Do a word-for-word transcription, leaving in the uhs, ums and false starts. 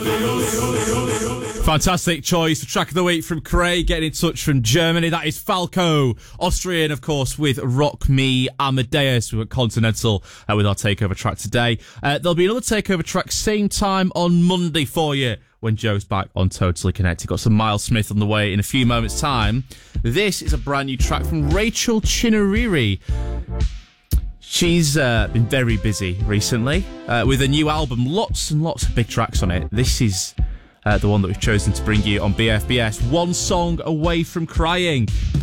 Fantastic choice. Track of the week from Craig, getting in touch from Germany. That is Falco, Austrian, of course, with Rock Me Amadeus. We're at Continental uh, with our takeover track today. Uh, there'll be another takeover track same time on Monday for you when Joe's back on Totally Connected. Got some Miles Smith on the way in a few moments' time. This is a brand new track from Rachel Chinariri. She's uh, been very busy recently uh, with a new album. Lots and lots of big tracks on it. This is uh, the one that we've chosen to bring you on B F B S. One Song Away from Crying.